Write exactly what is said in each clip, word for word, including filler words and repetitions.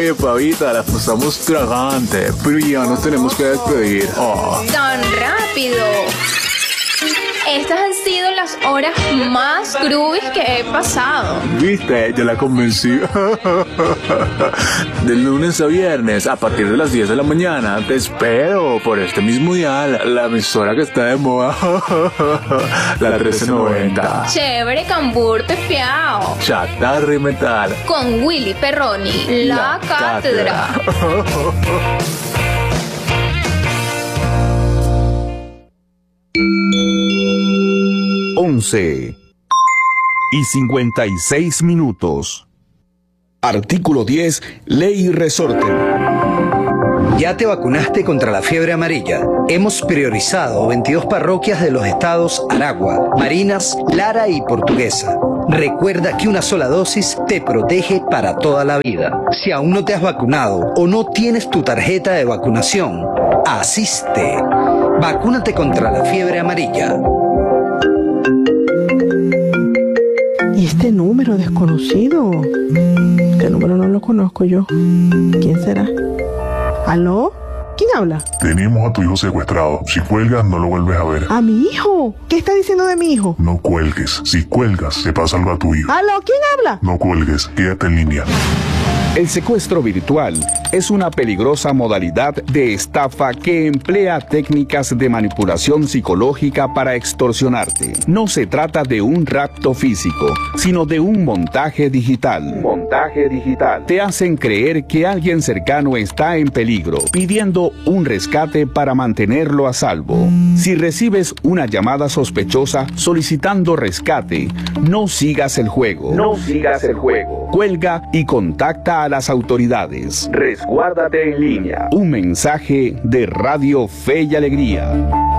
Oye, pavita, la pasamos tragante, pero ya nos tenemos que despedir. Oh. ¡Tan rápido! Estas han sido las horas más groovies que he pasado. ¿Viste? Yo la convencí. De lunes a viernes, a partir de las diez de la mañana, te espero por este mismo dial, la emisora que está de moda. La trece noventa. Chévere, cambur, tefiao. Chatarra y metal. Con Willy Perroni, la, la cátedra. cátedra. once y cincuenta y seis minutos. Artículo diez, Ley Resorte. ¿Ya te vacunaste contra la fiebre amarilla? Hemos priorizado veintidós parroquias de los estados Aragua, Barinas, Lara y Portuguesa. Recuerda que una sola dosis te protege para toda la vida. Si aún no te has vacunado o no tienes tu tarjeta de vacunación, asiste. Vacúnate contra la fiebre amarilla. ¿Y este número desconocido? Este número no lo conozco yo. ¿Quién será? ¿Aló? ¿Quién habla? Tenemos a tu hijo secuestrado. Si cuelgas, no lo vuelves a ver. ¿A mi hijo? ¿Qué está diciendo de mi hijo? No cuelgues. Si cuelgas, te pasa algo a tu hijo. ¿Aló? ¿Quién habla? No cuelgues. Quédate en línea. El secuestro virtual es una peligrosa modalidad de estafa que emplea técnicas de manipulación psicológica para extorsionarte. No se trata de un rapto físico, sino de un montaje digital. Montaje digital. Te hacen creer que alguien cercano está en peligro, pidiendo un rescate para mantenerlo a salvo. Si recibes una llamada sospechosa solicitando rescate, no sigas el juego. No sigas el juego. Cuelga y contacta a las autoridades. Resguárdate en línea. Un mensaje de Radio Fe y Alegría.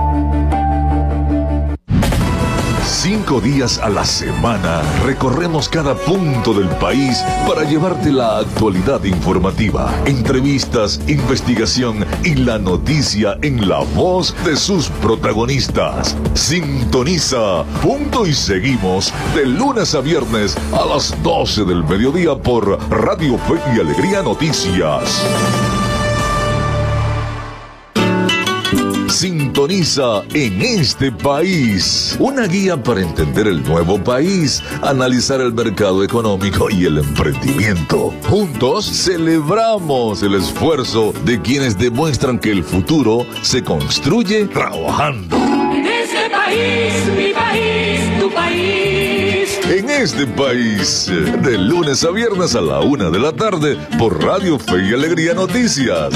Cinco días a la semana recorremos cada punto del país para llevarte la actualidad informativa, entrevistas, investigación y la noticia en la voz de sus protagonistas. Sintoniza Punto y Seguimos de lunes a viernes a las doce del mediodía por Radio Fe y Alegría Noticias. Sintoniza En este País, una guía para entender el nuevo país, analizar el mercado económico y el emprendimiento. Juntos celebramos el esfuerzo de quienes demuestran que el futuro se construye trabajando. En este país, mi país, tu país. En este país, de lunes a viernes a la una de la tarde por Radio Fe y Alegría Noticias.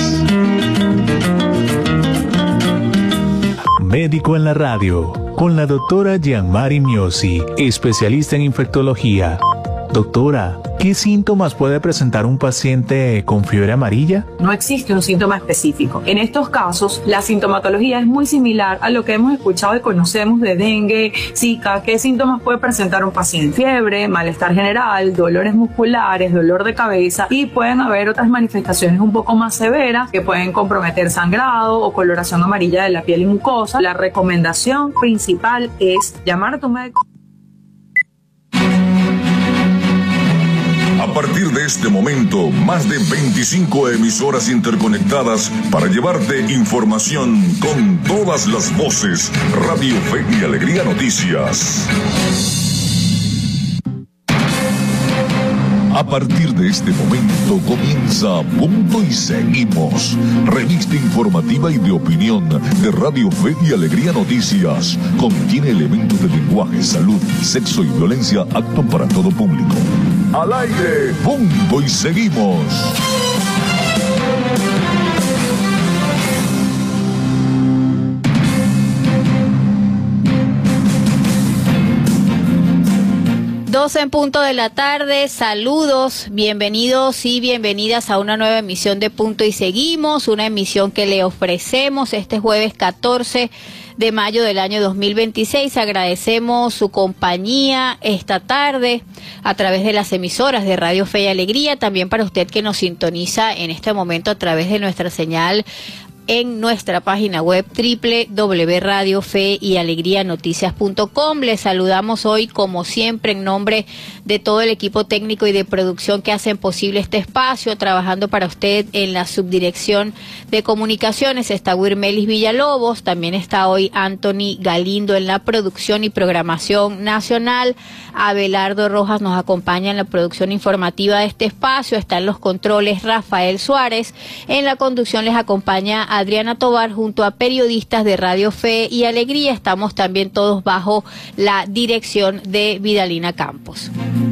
Médico en la radio, con la doctora Gianmari Miosi, especialista en infectología. Doctora, ¿qué síntomas puede presentar un paciente con fiebre amarilla? No existe un síntoma específico. En estos casos, la sintomatología es muy similar a lo que hemos escuchado y conocemos de dengue, zika. ¿Qué síntomas puede presentar un paciente? Fiebre, malestar general, dolores musculares, dolor de cabeza, y pueden haber otras manifestaciones un poco más severas que pueden comprometer sangrado o coloración amarilla de la piel y mucosa. La recomendación principal es llamar a tu médico. A partir de este momento, más de veinticinco emisoras interconectadas para llevarte información con todas las voces. Radio Fe y Alegría Noticias. A partir de este momento comienza Punto y Seguimos, revista informativa y de opinión de Radio Fe y Alegría Noticias. Contiene elementos de lenguaje, salud, sexo y violencia apto para todo público. Al aire, Punto y Seguimos. doce en punto de la tarde, saludos, bienvenidos y bienvenidas a una nueva emisión de Punto y Seguimos, una emisión que le ofrecemos este jueves catorce de mayo del año dos mil veintiséis. Agradecemos su compañía esta tarde a través de las emisoras de Radio Fe y Alegría, también para usted que nos sintoniza en este momento a través de nuestra señal en nuestra página web doble u doble u doble u punto radio fe y alegría noticias punto com. Les saludamos hoy, como siempre, en nombre de todo el equipo técnico y de producción que hacen posible este espacio. Trabajando para usted en la subdirección de comunicaciones está Wirmelis Villalobos, también está hoy Anthony Galindo en la producción y programación nacional. Abelardo Rojas nos acompaña en la producción informativa de este espacio. Está en los controles Rafael Suárez. En la conducción les acompaña Adriana Tobar junto a periodistas de Radio Fe y Alegría. Estamos también todos bajo la dirección de Vidalina Campos.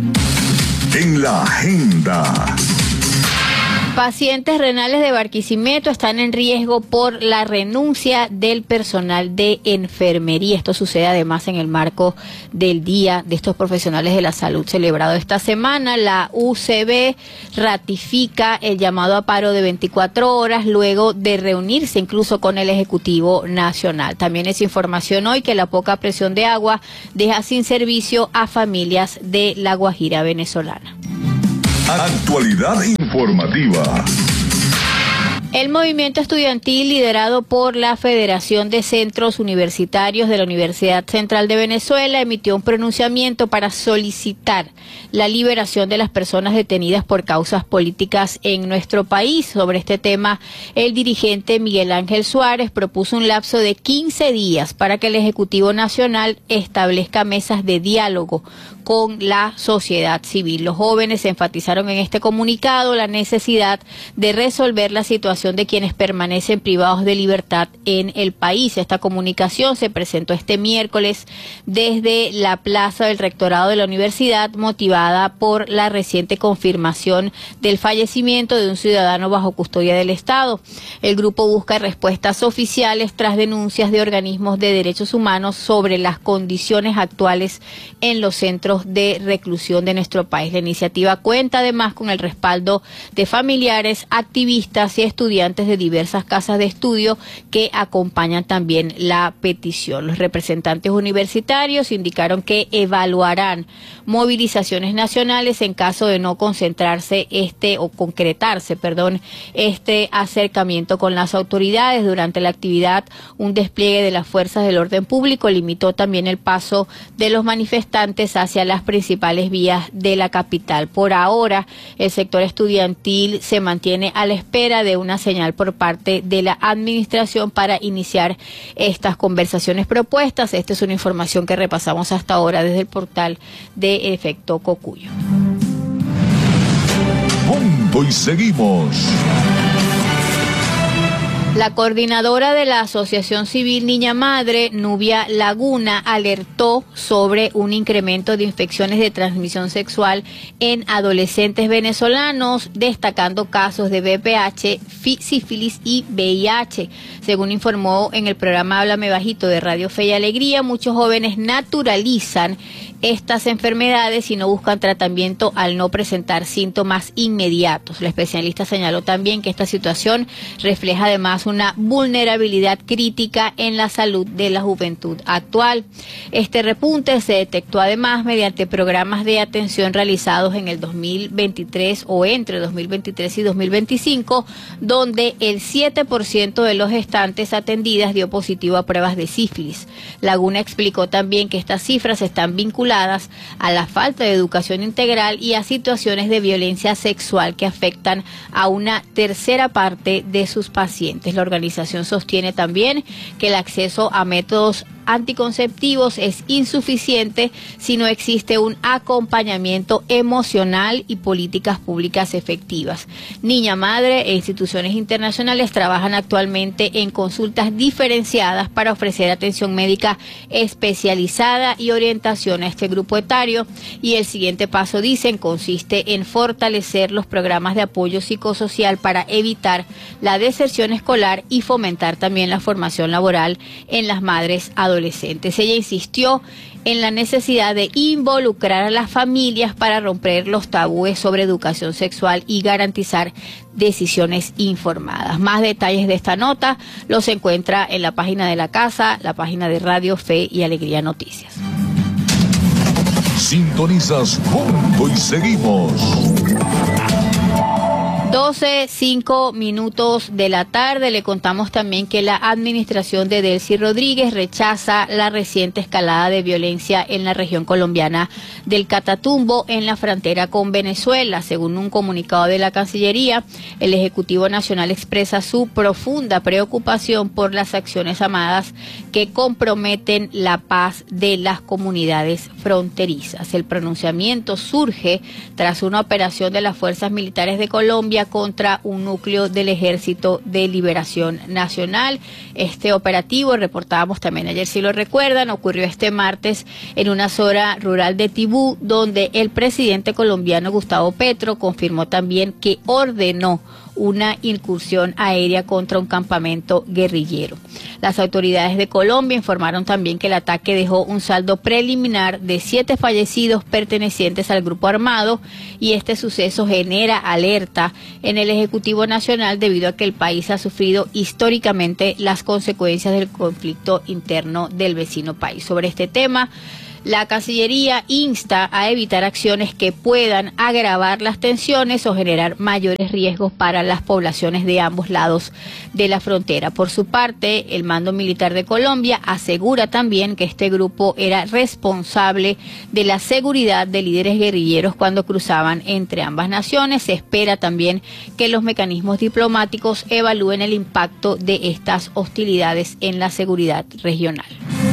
En la agenda. Pacientes renales de Barquisimeto están en riesgo por la renuncia del personal de enfermería. Esto sucede además en el marco del Día de estos Profesionales de la Salud celebrado esta semana. La U C B ratifica el llamado a paro de veinticuatro horas luego de reunirse incluso con el Ejecutivo Nacional. También es información hoy que la poca presión de agua deja sin servicio a familias de La Guajira venezolana. Actualidad informativa. El movimiento estudiantil liderado por la Federación de Centros Universitarios de la Universidad Central de Venezuela emitió un pronunciamiento para solicitar la liberación de las personas detenidas por causas políticas en nuestro país. Sobre este tema, el dirigente Miguel Ángel Suárez propuso un lapso de quince días para que el Ejecutivo Nacional establezca mesas de diálogo con la sociedad civil. Los jóvenes enfatizaron en este comunicado la necesidad de resolver la situación de quienes permanecen privados de libertad en el país. Esta comunicación se presentó este miércoles desde la plaza del rectorado de la universidad, motivada por la reciente confirmación del fallecimiento de un ciudadano bajo custodia del Estado. El grupo busca respuestas oficiales tras denuncias de organismos de derechos humanos sobre las condiciones actuales en los centros de reclusión de nuestro país. La iniciativa cuenta además con el respaldo de familiares, activistas y estudiantes de diversas casas de estudio que acompañan también la petición. Los representantes universitarios indicaron que evaluarán movilizaciones nacionales en caso de no concentrarse este o concretarse, perdón, este acercamiento con las autoridades. Durante la actividad, un despliegue de las fuerzas del orden público limitó también el paso de los manifestantes hacia las principales vías de la capital. Por ahora, el sector estudiantil se mantiene a la espera de una señal por parte de la administración para iniciar estas conversaciones propuestas. Esta es una información que repasamos hasta ahora desde el portal de Efecto Cocuyo. Punto y seguimos. La coordinadora de la Asociación Civil Niña Madre, Nubia Laguna, alertó sobre un incremento de infecciones de transmisión sexual en adolescentes venezolanos, destacando casos de V P H, sífilis y V I H. Según informó en el programa Háblame Bajito de Radio Fe y Alegría, muchos jóvenes naturalizan estas enfermedades y no buscan tratamiento al no presentar síntomas inmediatos. La especialista señaló también que esta situación refleja además una vulnerabilidad crítica en la salud de la juventud actual. Este repunte se detectó además mediante programas de atención realizados en el dos mil veintitrés o entre dos mil veintitrés y dos mil veinticinco, donde el siete por ciento de los gestantes atendidas dio positivo a pruebas de sífilis. Laguna explicó también que estas cifras están vinculadas a la falta de educación integral y a situaciones de violencia sexual que afectan a una tercera parte de sus pacientes. La organización sostiene también que el acceso a métodos anticonceptivos es insuficiente si no existe un acompañamiento emocional y políticas públicas efectivas. Niña Madre e instituciones internacionales trabajan actualmente en consultas diferenciadas para ofrecer atención médica especializada y orientación a este grupo etario, y el siguiente paso, dicen, consiste en fortalecer los programas de apoyo psicosocial para evitar la deserción escolar y fomentar también la formación laboral en las madres adolescentes. Adolescentes. Ella insistió en la necesidad de involucrar a las familias para romper los tabúes sobre educación sexual y garantizar decisiones informadas. Más detalles de esta nota los encuentra en la página de la casa, la página de Radio Fe y Alegría Noticias. Sintonizas Punto y Seguimos. doce, cinco minutos de la tarde. Le contamos también que la administración de Delcy Rodríguez rechaza la reciente escalada de violencia en la región colombiana del Catatumbo, en la frontera con Venezuela. Según un comunicado de la Cancillería, el Ejecutivo Nacional expresa su profunda preocupación por las acciones armadas que comprometen la paz de las comunidades fronterizas. El pronunciamiento surge tras una operación de las fuerzas militares de Colombia contra un núcleo del Ejército de Liberación Nacional. Este operativo, reportábamos también ayer, si lo recuerdan, ocurrió este martes en una zona rural de Tibú, donde el presidente colombiano Gustavo Petro confirmó también que ordenó una incursión aérea contra un campamento guerrillero. Las autoridades de Colombia informaron también que el ataque dejó un saldo preliminar de siete fallecidos pertenecientes al grupo armado, y este suceso genera alerta en el Ejecutivo Nacional debido a que el país ha sufrido históricamente las consecuencias del conflicto interno del vecino país. Sobre este tema, la Cancillería insta a evitar acciones que puedan agravar las tensiones o generar mayores riesgos para las poblaciones de ambos lados de la frontera. Por su parte, el Mando Militar de Colombia asegura también que este grupo era responsable de la seguridad de líderes guerrilleros cuando cruzaban entre ambas naciones. Se espera también que los mecanismos diplomáticos evalúen el impacto de estas hostilidades en la seguridad regional.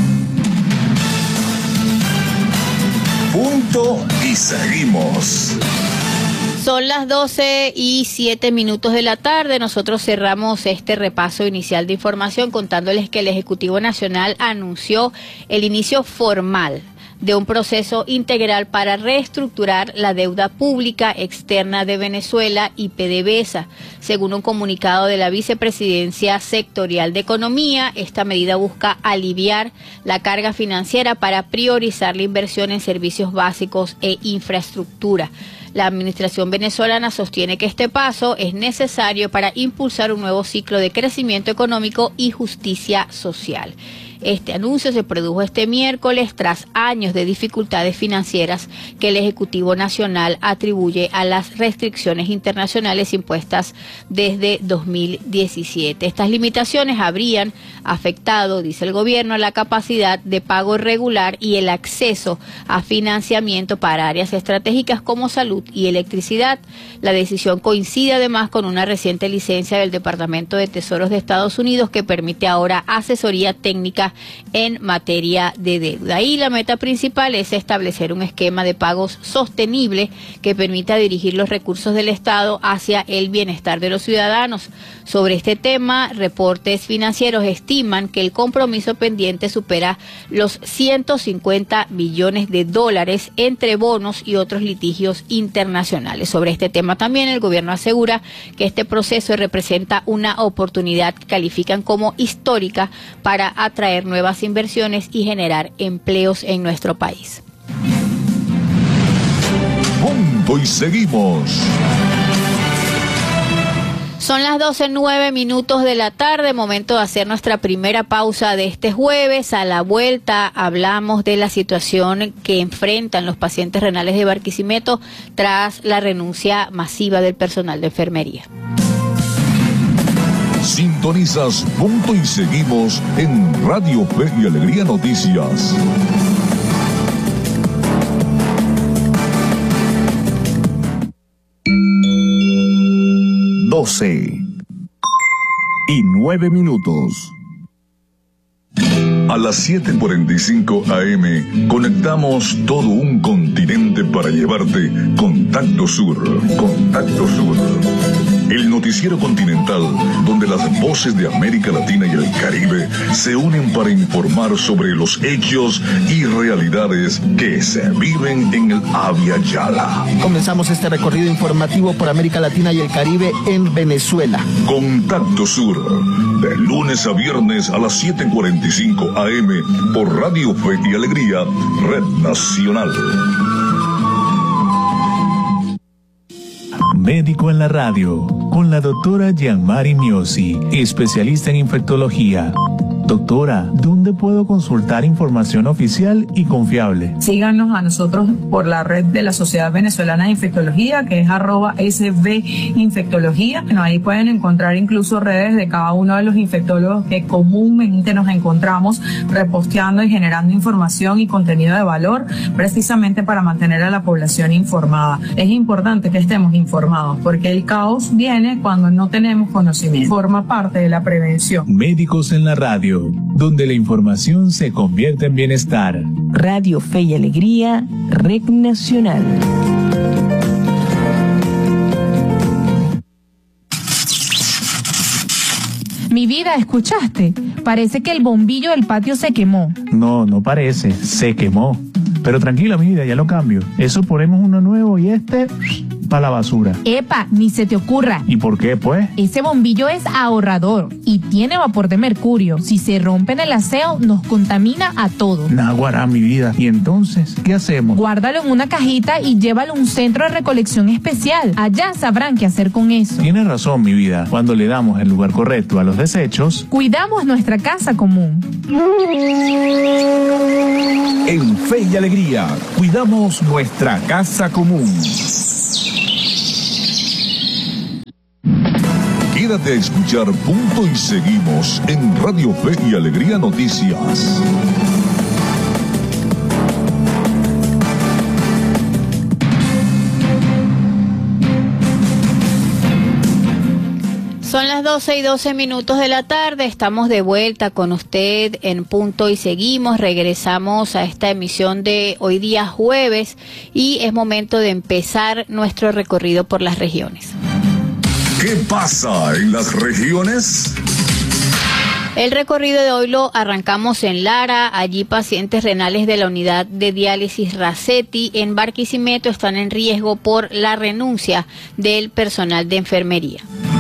Punto y seguimos. Son las doce y siete minutos de la tarde. Nosotros cerramos este repaso inicial de información contándoles que el Ejecutivo Nacional anunció el inicio formal de un proceso integral para reestructurar la deuda pública externa de Venezuela y PDVSA. Según un comunicado de la Vicepresidencia Sectorial de Economía, esta medida busca aliviar la carga financiera para priorizar la inversión en servicios básicos e infraestructura. La administración venezolana sostiene que este paso es necesario para impulsar un nuevo ciclo de crecimiento económico y justicia social. Este anuncio se produjo este miércoles tras años de dificultades financieras que el Ejecutivo Nacional atribuye a las restricciones internacionales impuestas desde dos mil diecisiete. Estas limitaciones habrían afectado, dice el gobierno, la capacidad de pago regular y el acceso a financiamiento para áreas estratégicas como salud y electricidad. La decisión coincide además con una reciente licencia del Departamento de Tesoros de Estados Unidos que permite ahora asesoría técnica en materia de deuda. Y la meta principal es establecer un esquema de pagos sostenible que permita dirigir los recursos del Estado hacia el bienestar de los ciudadanos. Sobre este tema, reportes financieros estiman que el compromiso pendiente supera los ciento cincuenta millones de dólares entre bonos y otros litigios internacionales. Sobre este tema también el gobierno asegura que este proceso representa una oportunidad que califican como histórica para atraer nuevas inversiones y generar empleos en nuestro país. Punto y seguimos. Son las doce nueve minutos de la tarde, momento de hacer nuestra primera pausa de este jueves. A la vuelta hablamos de la situación que enfrentan los pacientes renales de Barquisimeto tras la renuncia masiva del personal de enfermería. Sintonizas Punto y Seguimos en Radio Fe y Alegría Noticias. doce y nueve minutos. A las siete cuarenta y cinco a eme conectamos todo un continente para llevarte Contacto Sur. Contacto Sur. El noticiero continental donde las voces de América Latina y el Caribe se unen para informar sobre los hechos y realidades que se viven en el Abya Yala. Comenzamos este recorrido informativo por América Latina y el Caribe en Venezuela. Contacto Sur, de lunes a viernes a las siete cuarenta y cinco a eme por Radio Fe y Alegría, Red Nacional. Médico en la radio, con la doctora Gianmari Miosi, especialista en infectología. Doctora, ¿dónde puedo consultar información oficial y confiable? Síganos a nosotros por la red de la Sociedad Venezolana de Infectología, que es arroba S V Infectología. Bueno, ahí pueden encontrar incluso redes de cada uno de los infectólogos que comúnmente nos encontramos reposteando y generando información y contenido de valor, precisamente para mantener a la población informada. Es importante que estemos informados, porque el caos viene cuando no tenemos conocimiento. Forma parte de la prevención. Médicos en la radio, donde la información se convierte en bienestar. Radio Fe y Alegría, Red Nacional. Mi vida, ¿escuchaste? Parece que el bombillo del patio se quemó. No, no parece, se quemó. Pero tranquila, mi vida, ya lo cambio. Eso ponemos uno nuevo y este para la basura. Epa, ni se te ocurra. ¿Y por qué, pues? Ese bombillo es ahorrador y tiene vapor de mercurio. Si se rompe en el aseo, nos contamina a todos. Naguará, mi vida. ¿Y entonces qué hacemos? Guárdalo en una cajita y llévalo a un centro de recolección especial. Allá sabrán qué hacer con eso. Tienes razón, mi vida. Cuando le damos el lugar correcto a los desechos, cuidamos nuestra casa común. En Fe y Alegría, cuidamos nuestra casa común. Quédate a escuchar Punto y Seguimos en Radio Fe y Alegría Noticias. Son las doce y doce minutos de la tarde, estamos de vuelta con usted en Punto y Seguimos, regresamos a esta emisión de hoy día jueves y es momento de empezar nuestro recorrido por las regiones. ¿Qué pasa en las regiones? El recorrido de hoy lo arrancamos en Lara. Allí pacientes renales de la unidad de diálisis Racetti en Barquisimeto están en riesgo por la renuncia del personal de enfermería.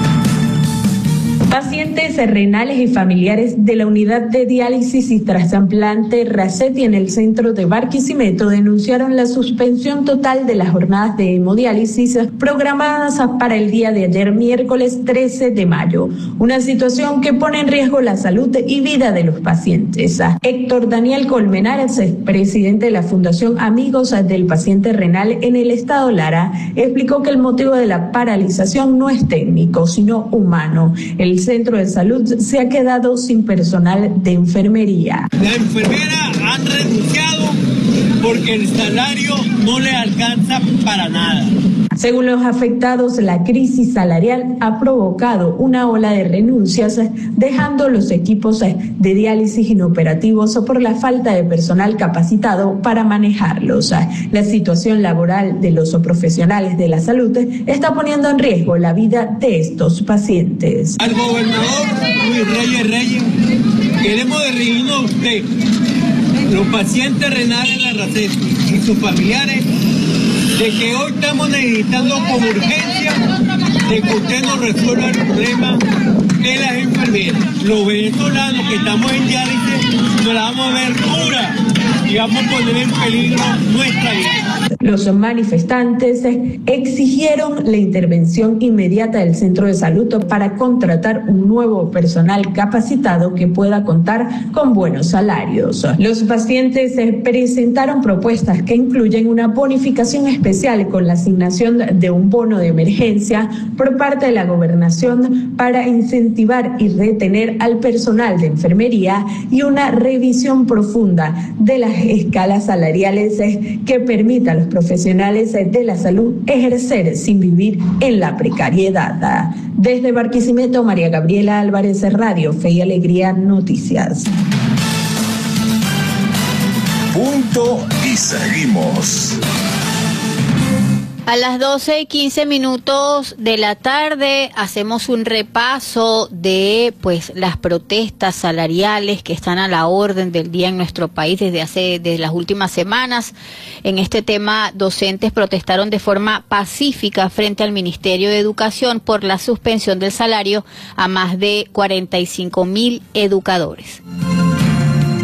Pacientes renales y familiares de la unidad de diálisis y trasplante Racetti en el centro de Barquisimeto denunciaron la suspensión total de las jornadas de hemodiálisis programadas para el día de ayer, miércoles trece de mayo, una situación que pone en riesgo la salud y vida de los pacientes. Héctor Daniel Colmenares, presidente de la Fundación Amigos del Paciente Renal en el estado Lara, explicó que el motivo de la paralización no es técnico, sino humano. El centro de salud se ha quedado sin personal de enfermería. Las enfermeras han renunciado porque el salario no les alcanza para nada. Según los afectados, la crisis salarial ha provocado una ola de renuncias, dejando los equipos de diálisis inoperativos por la falta de personal capacitado para manejarlos. La situación laboral de los profesionales de la salud está poniendo en riesgo la vida de estos pacientes. Al gobernador Luis Reyes Reyes, queremos dirigirnos a usted, los pacientes renales de la Racetti y sus familiares, de que hoy estamos necesitando con urgencia de que usted nos resuelva el problema de las enfermeras. Los venezolanos que estamos en diálisis nos la vamos a ver dura y vamos a poner en peligro nuestra vida. Los manifestantes exigieron la intervención inmediata del centro de salud para contratar un nuevo personal capacitado que pueda contar con buenos salarios. Los pacientes presentaron propuestas que incluyen una bonificación especial con la asignación de un bono de emergencia por parte de la gobernación para incentivar y retener al personal de enfermería y una revisión profunda de las escalas salariales que permita a los profesionales de la salud ejercer sin vivir en la precariedad. Desde Barquisimeto, María Gabriela Álvarez, Radio Fe y Alegría Noticias. Punto y seguimos. A las doce y quince minutos de la tarde hacemos un repaso de pues las protestas salariales que están a la orden del día en nuestro país desde hace desde las últimas semanas. En este tema, docentes protestaron de forma pacífica frente al Ministerio de Educación por la suspensión del salario a más de cuarenta y cinco mil educadores.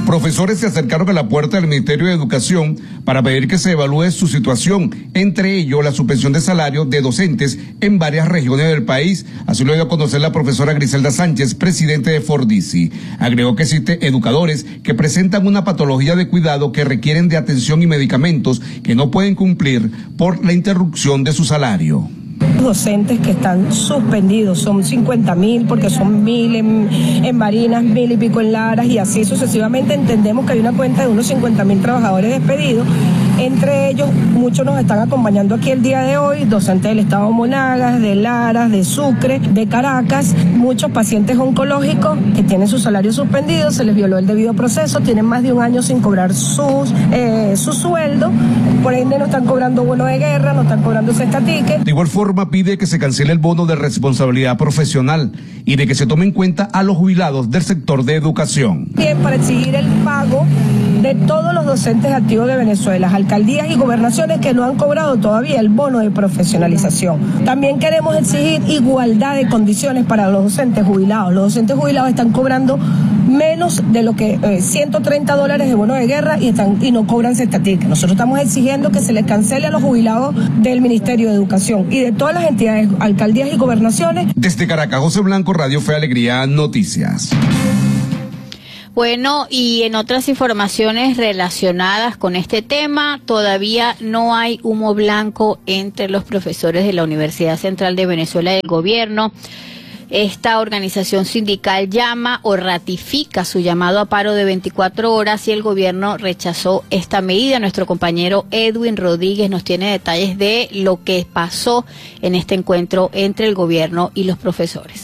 Profesores se acercaron a la puerta del Ministerio de Educación para pedir que se evalúe su situación, entre ellos la suspensión de salario de docentes en varias regiones del país. Así lo dio a conocer la profesora Griselda Sánchez, presidente de Fordisi. Agregó que existen educadores que presentan una patología de cuidado que requieren de atención y medicamentos que no pueden cumplir por la interrupción de su salario. Docentes que están suspendidos, son cincuenta mil porque son mil en, en Barinas, mil y pico en Laras y así sucesivamente. Entendemos que hay una cuenta de unos cincuenta mil trabajadores despedidos. Entre ellos, muchos nos están acompañando aquí el día de hoy, docentes del estado Monagas, de Laras, de Sucre, de Caracas, muchos pacientes oncológicos que tienen su salario suspendido, se les violó el debido proceso, tienen más de un año sin cobrar sus, eh, su sueldo, por ende no están cobrando bono de guerra, no están cobrando cesta ticket. De igual forma pide que se cancele el bono de responsabilidad profesional y de que se tome en cuenta a los jubilados del sector de educación. Bien, para exigir el pago de todos los docentes activos de Venezuela, alcaldías y gobernaciones que no han cobrado todavía el bono de profesionalización. También queremos exigir igualdad de condiciones para los docentes jubilados. Los docentes jubilados están cobrando menos de lo que eh, ciento treinta dólares de bono de guerra y, están, y no cobran cesta ticket. Nosotros estamos exigiendo que se les cancele a los jubilados del Ministerio de Educación y de todas las entidades, alcaldías y gobernaciones. Desde Caracas, José Blanco, Radio Fe Alegría, Noticias. Bueno, y en otras informaciones relacionadas con este tema, todavía no hay humo blanco entre los profesores de la Universidad Central de Venezuela y del gobierno. Esta organización sindical llama o ratifica su llamado a paro de veinticuatro horas y el gobierno rechazó esta medida. Nuestro compañero Edwin Rodríguez nos tiene detalles de lo que pasó en este encuentro entre el gobierno y los profesores.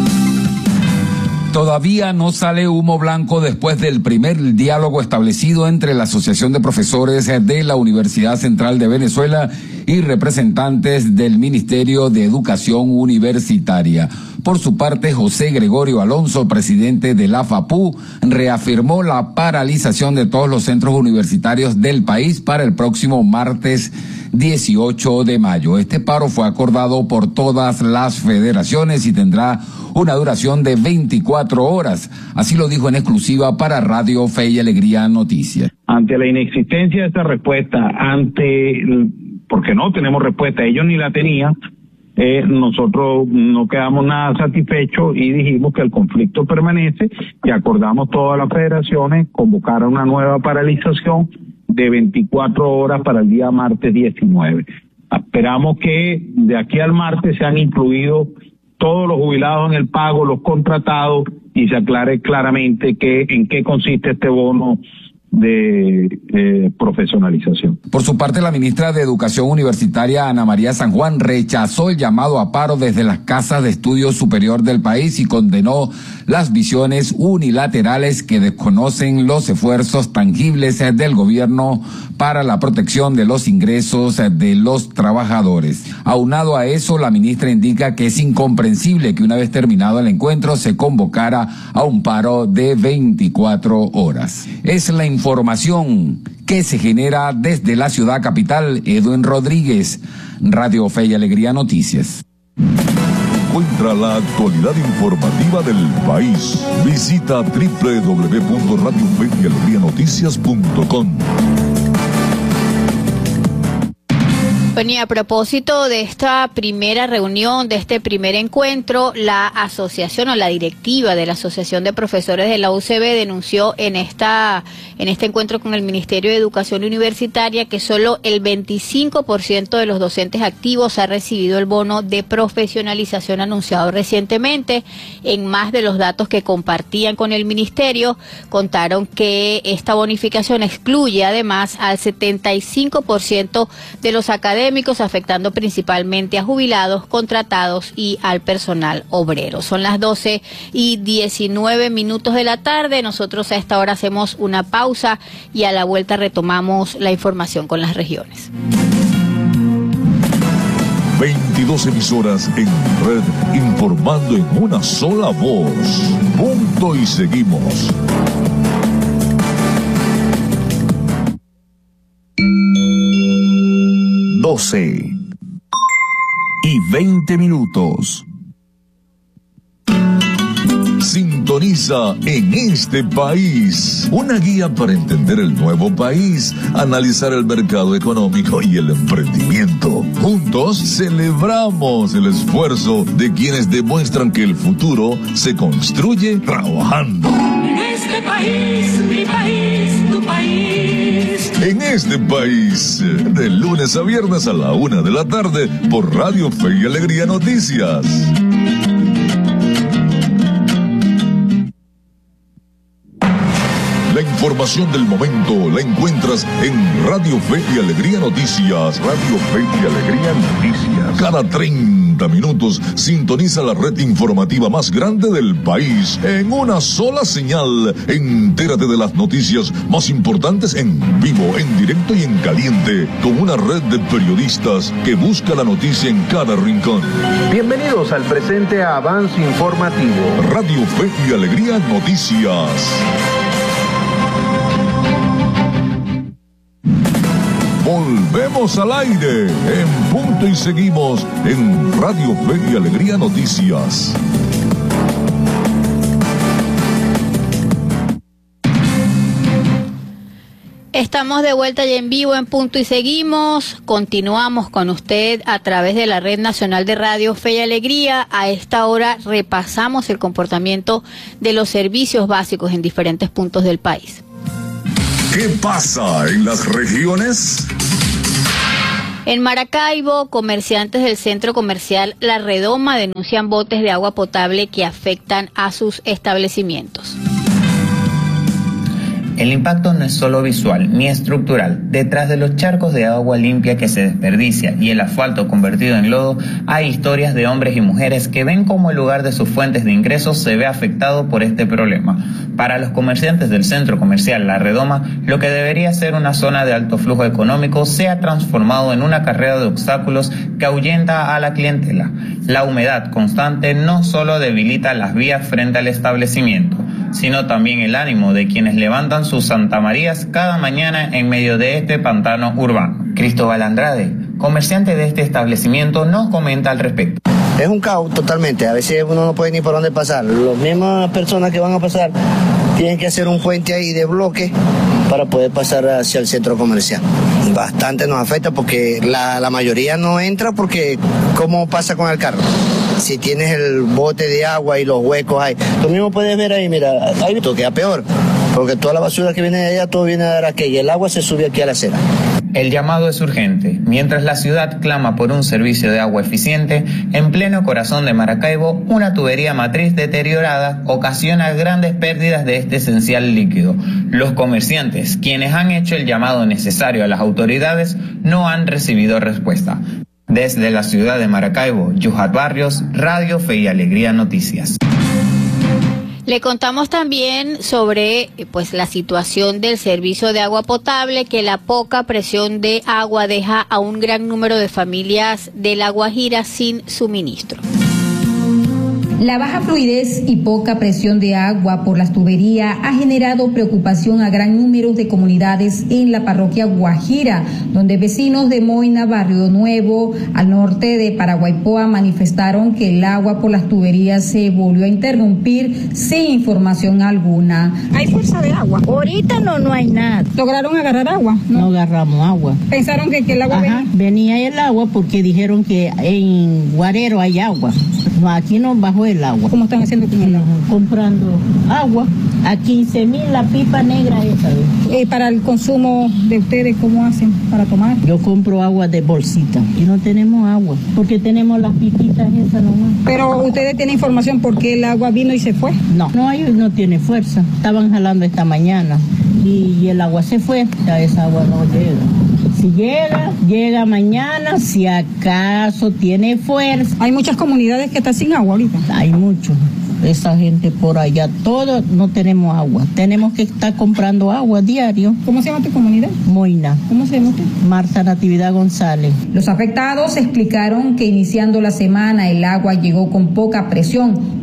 Todavía no sale humo blanco después del primer diálogo establecido entre la Asociación de Profesores de la Universidad Central de Venezuela y representantes del Ministerio de Educación Universitaria. Por su parte, José Gregorio Alonso, presidente de la FAPU, reafirmó la paralización de todos los centros universitarios del país para el próximo martes dieciocho de mayo. Este paro fue acordado por todas las federaciones y tendrá una duración de veinticuatro horas. Así lo dijo en exclusiva para Radio Fe y Alegría Noticias. Ante la inexistencia de esta respuesta, ante porque no tenemos respuesta, ellos ni la tenían, eh, nosotros no quedamos nada satisfechos y dijimos que el conflicto permanece y acordamos todas las federaciones convocar a una nueva paralización de veinticuatro horas para el día martes diecinueve. Esperamos que de aquí al martes sean incluidos todos los jubilados en el pago, los contratados, y se aclare claramente que, en qué consiste este bono de eh, profesionalización. Por su parte, la ministra de Educación Universitaria, Ana María San Juan, rechazó el llamado a paro desde las casas de estudio superior del país y condenó las visiones unilaterales que desconocen los esfuerzos tangibles del gobierno para la protección de los ingresos de los trabajadores. Aunado a eso, la ministra indica que es incomprensible que una vez terminado el encuentro se convocara a un paro de veinticuatro horas. Es la información que se genera desde la ciudad capital. Edwin Rodríguez, Radio Fe y Alegría Noticias. Encuentra la actualidad informativa del país. Visita doble u doble u doble u punto radio fe y alegría noticias punto com. Bueno, y a propósito de esta primera reunión, de este primer encuentro, la asociación o la directiva de la Asociación de Profesores de la U C B denunció en esta en este encuentro con el Ministerio de Educación Universitaria que solo el veinticinco por ciento de los docentes activos ha recibido el bono de profesionalización anunciado recientemente. En más de los datos que compartían con el Ministerio, contaron que esta bonificación excluye además al setenta y cinco por ciento de los académicos, afectando principalmente a jubilados, contratados y al personal obrero. Son las doce y diecinueve minutos de la tarde. Nosotros a esta hora hacemos una pausa y a la vuelta retomamos la información con las regiones. veintidós emisoras en red informando en una sola voz. Punto y seguimos. doce y veinte minutos. Sintonía Sintoniza En Este País, una guía para entender el nuevo país, analizar el mercado económico y el emprendimiento. Juntos celebramos el esfuerzo de quienes demuestran que el futuro se construye trabajando. En este país, mi país, tu país. En Este País, de lunes a viernes a la una de la tarde por Radio Fe y Alegría Noticias. La información del momento la encuentras en Radio Fe y Alegría Noticias. Radio Fe y Alegría Noticias. Cada treinta minutos sintoniza la red informativa más grande del país en una sola señal. Entérate de las noticias más importantes en vivo, en directo y en caliente, con una red de periodistas que busca la noticia en cada rincón. Bienvenidos al presente avance informativo. Radio Fe y Alegría Noticias. Volvemos al aire en punto y seguimos en Radio Fe y Alegría Noticias. Estamos de vuelta ya en vivo en Punto y Seguimos. Continuamos con usted a través de la Red Nacional de Radio Fe y Alegría. A esta hora repasamos el comportamiento de los servicios básicos en diferentes puntos del país. ¿Qué pasa en las regiones? En Maracaibo, comerciantes del centro comercial La Redoma denuncian botes de agua potable que afectan a sus establecimientos. El impacto no es solo visual ni estructural. Detrás de los charcos de agua limpia que se desperdicia y el asfalto convertido en lodo, hay historias de hombres y mujeres que ven cómo el lugar de sus fuentes de ingresos se ve afectado por este problema. Para los comerciantes del centro comercial La Redoma, lo que debería ser una zona de alto flujo económico se ha transformado en una carrera de obstáculos que ahuyenta a la clientela. La humedad constante no solo debilita las vías frente al establecimiento, sino también el ánimo de quienes levantan sus Santa Marías cada mañana en medio de este pantano urbano. Cristóbal Andrade, comerciante de este establecimiento, nos comenta al respecto. Es un caos totalmente, a veces uno no puede ni por dónde pasar. Las mismas personas que van a pasar tienen que hacer un puente ahí de bloque para poder pasar hacia el centro comercial. Bastante nos afecta porque la, la mayoría no entra porque ¿cómo pasa con el carro? Si tienes el bote de agua y los huecos ahí, tú mismo puedes ver ahí, mira, ahí esto queda peor, porque toda la basura que viene de allá, todo viene a dar aquí y el agua se sube aquí a la acera. El llamado es urgente. Mientras la ciudad clama por un servicio de agua eficiente, en pleno corazón de Maracaibo, una tubería matriz deteriorada ocasiona grandes pérdidas de este esencial líquido. Los comerciantes, quienes han hecho el llamado necesario a las autoridades, no han recibido respuesta. Desde la ciudad de Maracaibo, Yujat Barrios, Radio Fe y Alegría Noticias. Le contamos también sobre pues la situación del servicio de agua potable, que la poca presión de agua deja a un gran número de familias de La Guajira sin suministro. La baja fluidez y poca presión de agua por las tuberías ha generado preocupación a gran número de comunidades en la parroquia Guajira, donde vecinos de Moina, Barrio Nuevo, al norte de Paraguaypoa, manifestaron que el agua por las tuberías se volvió a interrumpir sin información alguna. ¿Hay fuerza de agua? Ahorita no, no hay nada. ¿Lograron agarrar agua? No, no agarramos agua. ¿Pensaron que, que el agua Ajá, venía? venía el agua porque dijeron que en Guarero hay agua. No, aquí no bajó el agua. ¿Cómo están haciendo con el agua? Comprando agua a quince mil la pipa negra esa. Eh, para el consumo de ustedes, ¿cómo hacen para tomar? Yo compro agua de bolsita y no tenemos agua porque tenemos las pipitas esas nomás. Pero ustedes tienen información por qué el agua vino y se fue. No, no, ellos no tiene fuerza. Estaban jalando esta mañana y, y el agua se fue. Ya esa agua no llega. Si llega, llega mañana, si acaso tiene fuerza. Hay muchas comunidades que están sin agua ahorita. Hay muchos. Esa gente por allá, todos no tenemos agua. Tenemos que estar comprando agua diario. ¿Cómo se llama tu comunidad? Moina. ¿Cómo se llama usted? Marta Natividad González. Los afectados explicaron que iniciando la semana el agua llegó con poca presión,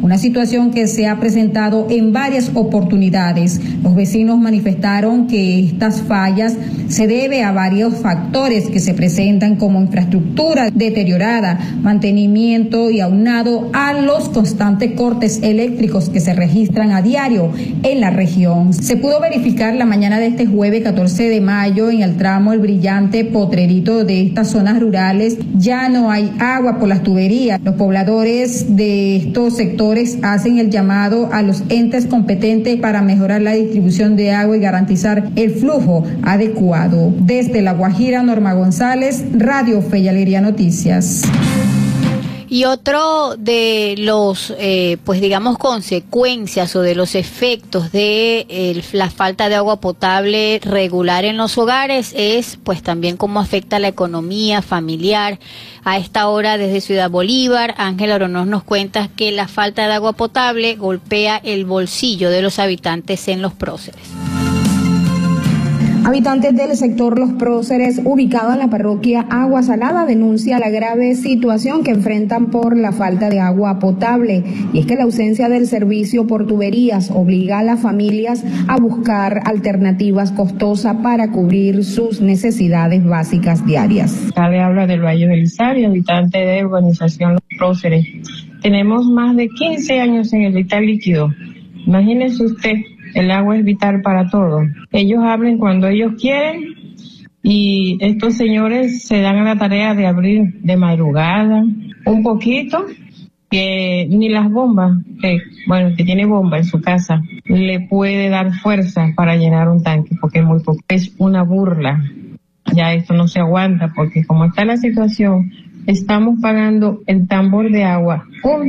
una situación que se ha presentado en varias oportunidades. Los vecinos manifestaron que estas fallas se debe a varios factores que se presentan como infraestructura deteriorada, mantenimiento y aunado a los constantes cortes eléctricos que se registran a diario en la región. Se pudo verificar la mañana de este jueves catorce de mayo en el tramo El Brillante Potrerito de estas zonas rurales. Ya no hay agua por las tuberías. Los pobladores de estos sectores hacen el llamado a los entes competentes para mejorar la distribución de agua y garantizar el flujo adecuado. Desde La Guajira, Norma González, Radio Fe y Alegría Noticias. Y otro de los, eh, pues digamos, consecuencias o de los efectos de el, la falta de agua potable regular en los hogares es, pues también cómo afecta la economía familiar. A esta hora, desde Ciudad Bolívar, Ángela Oronoz nos cuenta que la falta de agua potable golpea el bolsillo de los habitantes en Los Próceres. Habitantes del sector Los Próceres, ubicado en la parroquia Agua Salada, denuncia la grave situación que enfrentan por la falta de agua potable. Y es que la ausencia del servicio por tuberías obliga a las familias a buscar alternativas costosas para cubrir sus necesidades básicas diarias. Acá le habla del Valle del Izar, habitante de urbanización Los Próceres. Tenemos más de quince años en el vital líquido. Imagínese usted. El agua es vital para todo. Ellos abren cuando ellos quieren y estos señores se dan a la tarea de abrir de madrugada un poquito, que ni las bombas, que, bueno, que tiene bomba en su casa, le puede dar fuerza para llenar un tanque, porque es muy poco. Es una burla. Ya esto no se aguanta, porque como está la situación, estamos pagando el tambor de agua un